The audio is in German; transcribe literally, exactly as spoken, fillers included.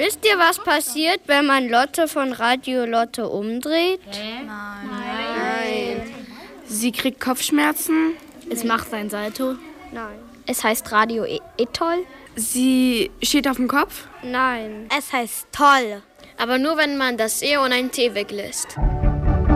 Wisst ihr, was passiert, wenn man Lotte von Radio Lotte umdreht? Hä? Nein. Nein. Sie kriegt Kopfschmerzen. Es macht ein Salto. Nein. Es heißt Radio e- Etoll. Sie steht auf dem Kopf. Nein. Es heißt toll. Aber nur, wenn man das E und ein T weglässt.